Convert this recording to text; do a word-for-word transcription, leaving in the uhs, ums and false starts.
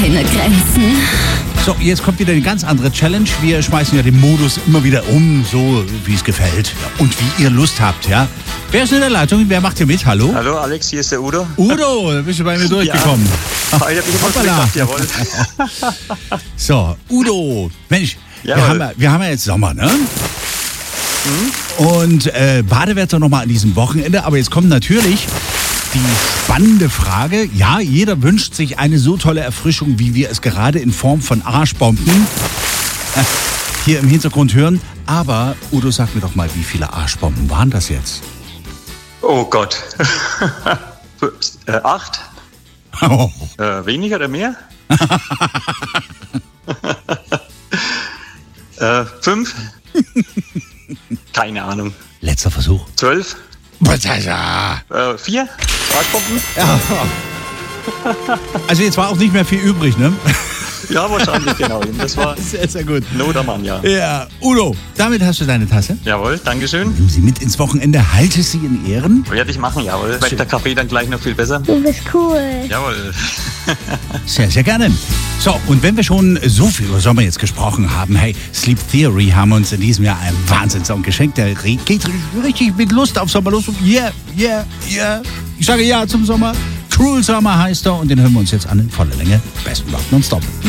keine Grenzen. So, jetzt kommt wieder eine ganz andere Challenge. Wir schmeißen ja den Modus immer wieder um, so wie es gefällt und wie ihr Lust habt, ja. Wer ist in der Leitung? Wer macht hier mit? Hallo? Hallo Alex, hier ist der Udo. Udo, da bist du bei mir durchgekommen. Ja. Heute hab ich was gedacht, jawohl. So, Udo, Mensch, wir Jawohl. haben, ja, wir haben ja jetzt Sommer, ne? Mhm. Und äh, Badewetter nochmal an diesem Wochenende, aber jetzt kommt natürlich die spannende Frage. Ja, jeder wünscht sich eine so tolle Erfrischung, wie wir es gerade in Form von Arschbomben äh, hier im Hintergrund hören. Aber Udo, sag mir doch mal, wie viele Arschbomben waren das jetzt? Oh Gott. äh, acht? Oh. Äh, weniger oder mehr? äh, fünf? Keine Ahnung. Letzter Versuch. Zwölf? Ja. Äh, vier? Arschbomben? Ja. Also jetzt war auch nicht mehr viel übrig, ne? Ja, wahrscheinlich, genau. Das war Sehr, sehr gut. Not am Mann, ja. Ja, Udo, damit hast du deine Tasse. Jawohl, Dankeschön. Nimm sie mit ins Wochenende, halte sie in Ehren. Werde ich machen, jawohl. Schmeckt der Kaffee dann gleich noch viel besser? Du bist cool. Jawohl. Sehr, sehr gerne. So, und wenn wir schon so viel über Sommer jetzt gesprochen haben, hey, Sleep Theory haben uns in diesem Jahr einen Wahnsinnssong geschenkt. Der geht richtig mit Lust auf Sommer los. Yeah, yeah, yeah. Ich sage ja zum Sommer. Cruel Summer heißt er und den hören wir uns jetzt an in voller Länge. Besten Rock nonstop.